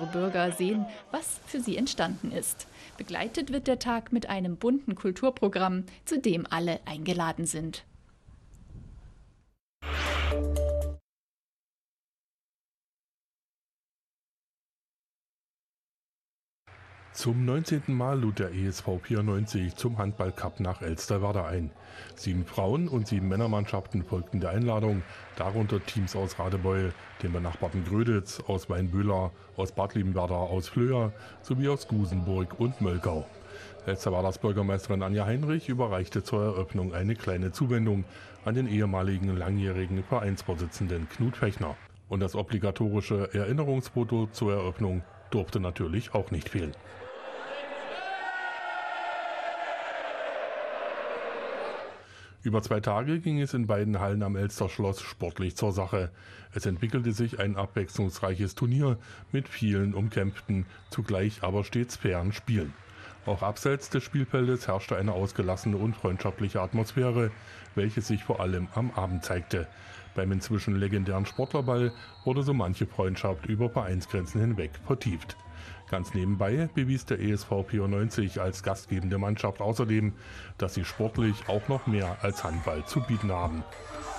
unsere Bürger sehen, was für sie entstanden ist. Begleitet wird der Tag mit einem bunten Kulturprogramm, zu dem alle eingeladen sind. Zum 19. Mal lud der ESV 94 zum Handballcup nach Elsterwerda ein. 7 Frauen- und 7 Männermannschaften folgten der Einladung, darunter Teams aus Radebeul, dem benachbarten Gröditz, aus Weinböhler, aus Bad Liebenwerda, aus Flöa sowie aus Gusenburg und Möllgau. Elsterwerdas Bürgermeisterin Anja Heinrich überreichte zur Eröffnung eine kleine Zuwendung an den ehemaligen langjährigen Vereinsvorsitzenden Knut Fechner. Und das obligatorische Erinnerungsfoto zur Eröffnung durfte natürlich auch nicht fehlen. Über 2 Tage ging es in beiden Hallen am Elsterschloss sportlich zur Sache. Es entwickelte sich ein abwechslungsreiches Turnier mit vielen umkämpften, zugleich aber stets fairen Spielen. Auch abseits des Spielfeldes herrschte eine ausgelassene und freundschaftliche Atmosphäre, welche sich vor allem am Abend zeigte. Beim inzwischen legendären Sportlerball wurde so manche Freundschaft über Vereinsgrenzen hinweg vertieft. Ganz nebenbei bewies der ESV 94 als gastgebende Mannschaft außerdem, dass sie sportlich auch noch mehr als Handball zu bieten haben.